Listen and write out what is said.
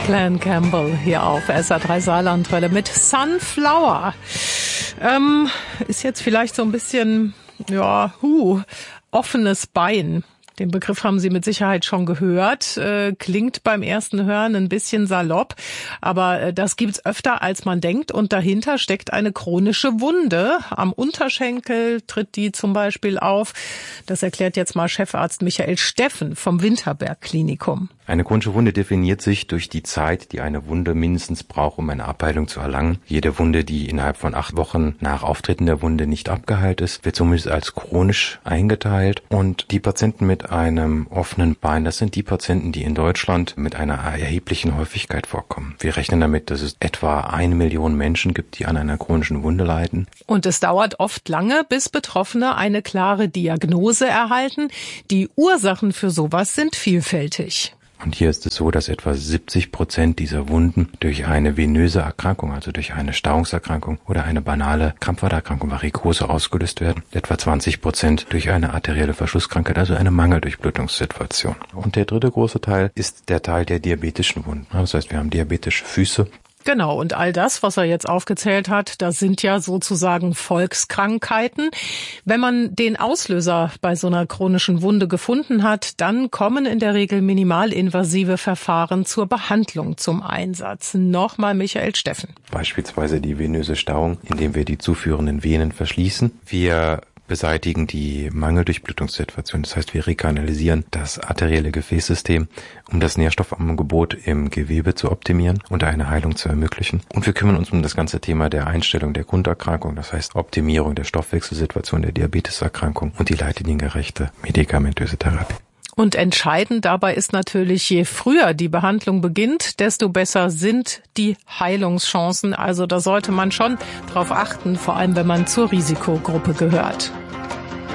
Glenn Campbell hier auf SR3 Saarlandwelle mit Sunflower. Ist jetzt vielleicht so ein bisschen, offenes Bein. Den Begriff haben Sie mit Sicherheit schon gehört. Klingt beim ersten Hören ein bisschen salopp, aber das gibt's öfter, als man denkt. Und dahinter steckt eine chronische Wunde. Am Unterschenkel tritt die zum Beispiel auf. Das erklärt jetzt mal Chefarzt Michael Steffen vom Winterberg Klinikum. Eine chronische Wunde definiert sich durch die Zeit, die eine Wunde mindestens braucht, um eine Abheilung zu erlangen. Jede Wunde, die innerhalb von 8 Wochen nach Auftreten der Wunde nicht abgeheilt ist, wird somit als chronisch eingeteilt. Und die Patienten mit einem offenen Bein, das sind die Patienten, die in Deutschland mit einer erheblichen Häufigkeit vorkommen. Wir rechnen damit, dass es etwa 1 Million Menschen gibt, die an einer chronischen Wunde leiden. Und es dauert oft lange, bis Betroffene eine klare Diagnose erhalten. Die Ursachen für sowas sind vielfältig. Und hier ist es so, dass etwa 70% dieser Wunden durch eine venöse Erkrankung, also durch eine Stauungserkrankung oder eine banale Krampfadererkrankung, Varikose, ausgelöst werden. Etwa 20% durch eine arterielle Verschlusskrankheit, also eine Mangeldurchblutungssituation. Und der dritte große Teil ist der Teil der diabetischen Wunden. Das heißt, wir haben diabetische Füße. Genau, und all das, was er jetzt aufgezählt hat, das sind ja sozusagen Volkskrankheiten. Wenn man den Auslöser bei so einer chronischen Wunde gefunden hat, dann kommen in der Regel minimalinvasive Verfahren zur Behandlung zum Einsatz. Nochmal Michael Steffen. Beispielsweise die venöse Stauung, indem wir die zuführenden Venen verschließen. Wir beseitigen die Mangeldurchblutungssituation. Das heißt, wir rekanalisieren das arterielle Gefäßsystem, um das Nährstoffangebot im Gewebe zu optimieren und eine Heilung zu ermöglichen. Und wir kümmern uns um das ganze Thema der Einstellung der Grunderkrankung, das heißt Optimierung der Stoffwechselsituation, der Diabeteserkrankung und die leitliniengerechte medikamentöse Therapie. Und entscheidend dabei ist natürlich, je früher die Behandlung beginnt, desto besser sind die Heilungschancen. Also da sollte man schon drauf achten, vor allem wenn man zur Risikogruppe gehört.